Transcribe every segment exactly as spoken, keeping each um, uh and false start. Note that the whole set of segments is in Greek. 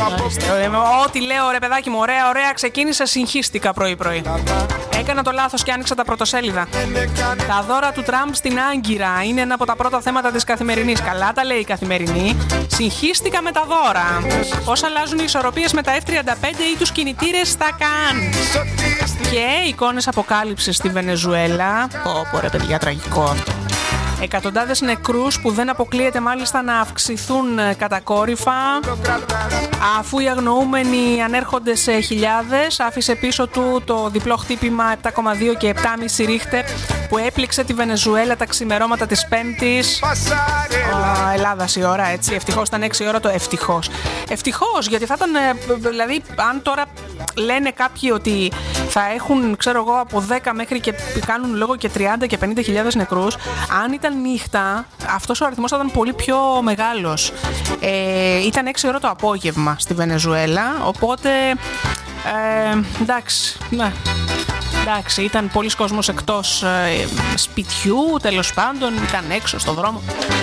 Ό,τι λέω ρε παιδάκι μου, ωραία, ωραία, ξεκίνησε, συγχύστηκα πρωί-πρωί. Έκανα το λάθος και άνοιξα τα πρωτοσέλιδα. Τα δώρα του Τραμπ στην Άγκυρα είναι ένα από τα πρώτα θέματα της Καθημερινής. Καλά τα λέει η Καθημερινή. Συγχύστηκα με τα δώρα. Πώς αλλάζουν οι ισορροπίες με τα εφ τριάντα πέντε ή τους κινητήρες στα Καν. Και εικόνες αποκάλυψης στη Βενεζουέλα. Πω πω ρε παιδιά, τραγικό αυτό. Εκατοντάδες νεκρούς που δεν αποκλείεται μάλιστα να αυξηθούν κατακόρυφα, αφού οι αγνοούμενοι ανέρχονται σε χιλιάδες. Άφησε πίσω του το διπλό χτύπημα επτά κόμμα δύο και επτά κόμμα πέντε ρίχτερ που έπληξε τη Βενεζουέλα τα ξημερώματα της Πέμπτης. Oh, Ελλάδας η ώρα, έτσι. Ευτυχώς ήταν έξι ώρα το ευτυχώς. Ευτυχώς, γιατί θα ήταν, δηλαδή, αν τώρα λένε κάποιοι ότι θα έχουν, ξέρω εγώ, από δέκα μέχρι και κάνουν λόγο και τριάντα και πενήντα χιλιάδες νεκρούς, αν ήταν νύχτα, αυτός ο αριθμός θα ήταν πολύ πιο μεγάλος. Ε, ήταν έξι ώρα το απόγευμα στη Βενεζουέλα, οπότε ε, εντάξει, ναι. Εντάξει, ήταν πολλοί κόσμος εκτός ε, σπιτιού, τέλος πάντων, ήταν έξω στο δρόμο.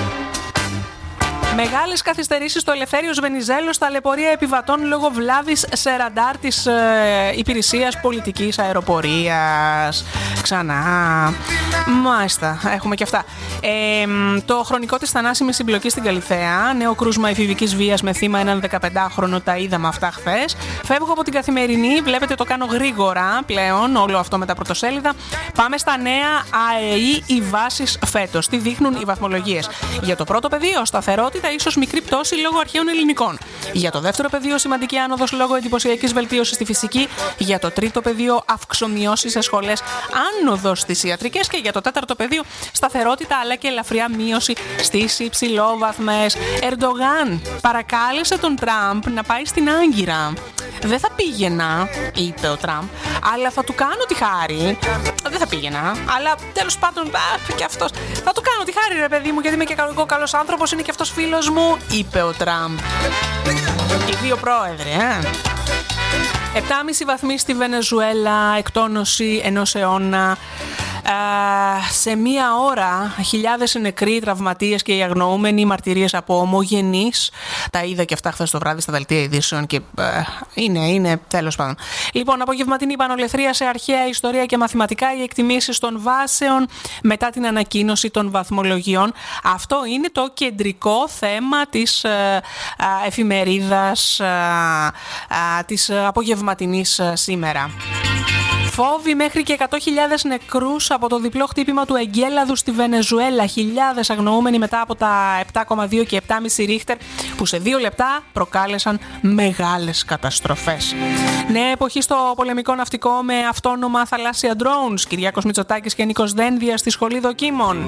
Μεγάλες καθυστερήσεις στο Ελευθέριος Βενιζέλος, ταλαιπωρία επιβατών λόγω βλάβης σε ραντάρ της ε, Υπηρεσίας Πολιτικής Αεροπορίας. Ξανά. Μάλιστα, έχουμε και αυτά. Ε, το χρονικό της θανάσιμης συμπλοκής στην Καλιθέα. Νέο κρούσμα εφηβικής βίας με θύμα έναν δεκαπεντάχρονο. Τα είδαμε αυτά χθες. Φεύγω από την Καθημερινή. Βλέπετε, το κάνω γρήγορα πλέον όλο αυτό με τα πρωτοσέλιδα. Πάμε στα νέα ΑΕΗ οι βάσεις φέτος. Τι δείχνουν οι βαθμολογίες. Για το πρώτο πεδίο, σταθερότητα, ίσως μικρή πτώση λόγω αρχαίων ελληνικών. Για το δεύτερο πεδίο, σημαντική άνοδος λόγω εντυπωσιακής βελτίωσης στη φυσική. Για το τρίτο πεδίο, αυξομειώσεις σε σχολές, άνοδος στις ιατρικές. Και για το τέταρτο πεδίο, σταθερότητα αλλά και ελαφριά μείωση στις υψηλόβαθμες. Ερντογάν παρακάλεσε τον Τραμπ να πάει στην Άγκυρα. Δεν θα πήγαινα, είπε ο Τραμπ, αλλά θα του κάνω τη χάρη. Δεν θα πήγαινα, αλλά τέλος πάντων, α, και αυτός. Θα του κάνω τη χάρη, ρε παιδί μου, γιατί είμαι και εγώ καλός άνθρωπος, είναι και αυτός φίλος μου, είπε ο Τραμπ. Οι δύο πρόεδροι, ε. επτά κόμμα πέντε βαθμοί στη Βενεζουέλα, εκτόνωση ενός αιώνα. Uh, σε μία ώρα χιλιάδες νεκροί, τραυματίες και οι αγνοούμενοι, μαρτυρίες από ομογενείς. Τα είδα και αυτά χθες το βράδυ στα δελτία ειδήσεων και uh, είναι, είναι τέλος πάντων. Λοιπόν, απογευματινή πανολεθρία σε αρχαία ιστορία και μαθηματικά, οι εκτιμήσεις των βάσεων μετά την ανακοίνωση των βαθμολογιών. Αυτό είναι το κεντρικό θέμα της uh, uh, εφημερίδας uh, uh, της απογευματινής uh, σήμερα. Φόβοι μέχρι και εκατό χιλιάδες νεκρούς από το διπλό χτύπημα του εγκέλαδου στη Βενεζουέλα. Χιλιάδες αγνοούμενοι μετά από τα επτά κόμμα δύο και επτά κόμμα πέντε ρίχτερ που σε δύο λεπτά προκάλεσαν μεγάλες καταστροφές. Νέα εποχή στο πολεμικό ναυτικό με αυτόνομα θαλάσσια drones. Κυριάκος Μητσοτάκης και Νίκος Δένδια στη σχολή δοκίμων.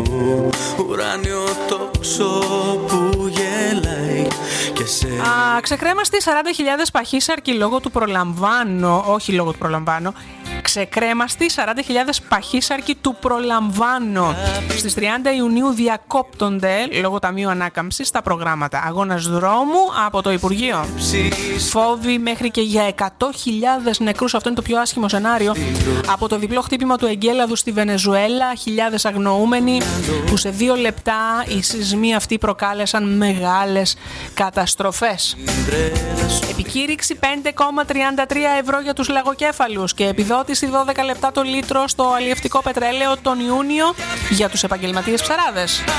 Α, ξεκρέμαστη σαράντα χιλιάδες παχύσαρκοι λόγω του προλαμβάνω, όχι λόγω του προλαμβάνω, ξεκρέμαστη σαράντα χιλιάδες παχύσαρκοι του προλαμβάνω. Στις τριάντα Ιουνίου διακόπτονται λόγω Ταμείου Ανάκαμψης τα προγράμματα. Αγώνας δρόμου από το Υπουργείο. Φόβοι μέχρι και για εκατό χιλιάδες νεκρούς. Αυτό είναι το πιο άσχημο σενάριο. Από το διπλό χτύπημα του εγκέλαδου στη Βενεζουέλα, χιλιάδες αγνοούμενοι που σε δύο λεπτά οι σεισμοί αυτοί προκάλεσαν μεγάλες καταστροφές. Επικήρυξη πέντε κόμμα τριάντα τρία ευρώ για τους λαγοκέφαλους και επιδότηση δώδεκα λεπτά το λίτρο στο αλλιευτικό πετρέλαιο τον Ιούνιο για τους επαγγελματίες ψαράδες.